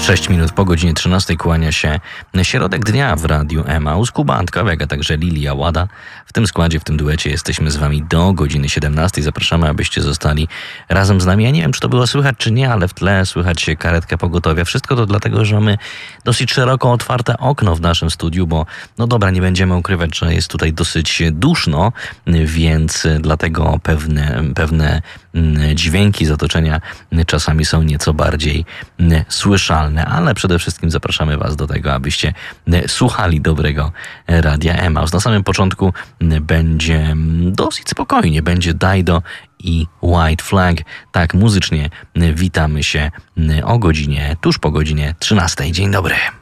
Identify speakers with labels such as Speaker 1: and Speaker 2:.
Speaker 1: 6 minut po godzinie 13 kłania się środek dnia w Radiu Emaus. Kuba Antkowiak, a także Lilia Łada. W tym składzie, w tym duecie jesteśmy z wami do godziny 17. Zapraszamy, abyście zostali razem z nami. Ja nie wiem, czy to było słychać, czy nie, ale w tle słychać karetkę pogotowia. Wszystko to dlatego, że mamy dosyć szeroko otwarte okno w naszym studiu, bo no dobra, nie będziemy ukrywać, że jest tutaj dosyć duszno, więc dlatego pewne dźwięki z otoczenia czasami są nieco bardziej słyszalne, ale przede wszystkim zapraszamy was do tego, abyście słuchali dobrego Radia Emaus. Na samym początku będzie dosyć spokojnie, będzie Dido i White Flag. Tak muzycznie witamy się tuż po godzinie 13. Dzień dobry.